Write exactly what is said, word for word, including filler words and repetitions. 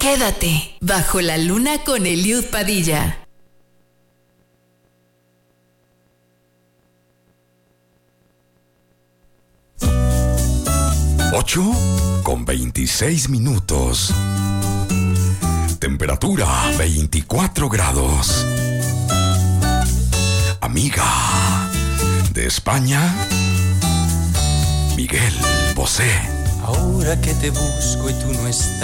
Quédate bajo la luna con Eliud Padilla. ocho con veintiséis minutos. Temperatura veinticuatro grados. Amiga de España, Miguel Bosé. Ahora que te busco y tú no estás,